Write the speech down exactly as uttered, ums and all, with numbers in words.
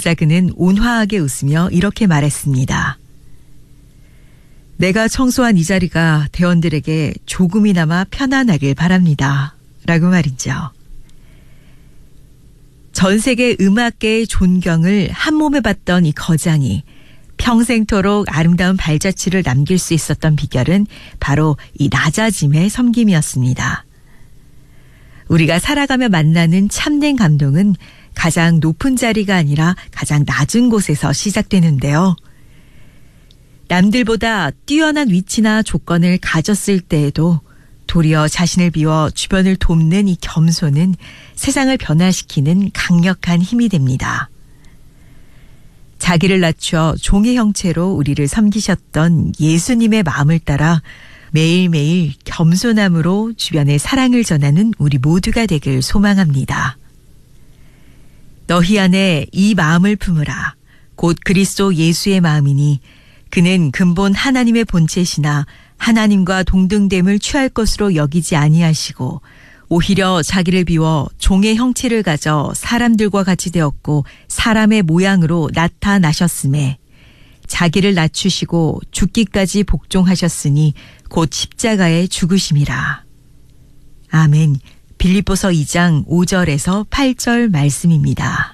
그러자 그는 온화하게 웃으며 이렇게 말했습니다. 내가 청소한 이 자리가 대원들에게 조금이나마 편안하길 바랍니다. 라고 말이죠. 전 세계 음악계의 존경을 한몸에 받던 이 거장이 평생토록 아름다운 발자취를 남길 수 있었던 비결은 바로 이 낮아짐의 섬김이었습니다. 우리가 살아가며 만나는 참된 감동은 가장 높은 자리가 아니라 가장 낮은 곳에서 시작되는데요. 남들보다 뛰어난 위치나 조건을 가졌을 때에도 도리어 자신을 비워 주변을 돕는 이 겸손은 세상을 변화시키는 강력한 힘이 됩니다. 자기를 낮춰 종의 형체로 우리를 섬기셨던 예수님의 마음을 따라 매일매일 겸손함으로 주변에 사랑을 전하는 우리 모두가 되길 소망합니다. 너희 안에 이 마음을 품으라. 곧 그리스도 예수의 마음이니 그는 근본 하나님의 본체시나 하나님과 동등됨을 취할 것으로 여기지 아니하시고 오히려 자기를 비워 종의 형체를 가져 사람들과 같이 되었고 사람의 모양으로 나타나셨음에 자기를 낮추시고 죽기까지 복종하셨으니 곧 십자가에 죽으심이라. 아멘. 빌립보서 이 장 오 절에서 팔 절 말씀입니다.